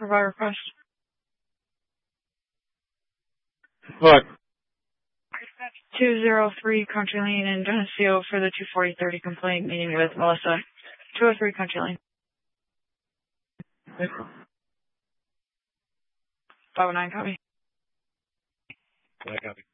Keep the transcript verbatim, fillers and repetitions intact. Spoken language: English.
Provide request. What? two oh three Country Lane in Geneseo for the two forty thirty complaint meeting with Melissa. two oh three Country Lane. five oh nine copy. I copy.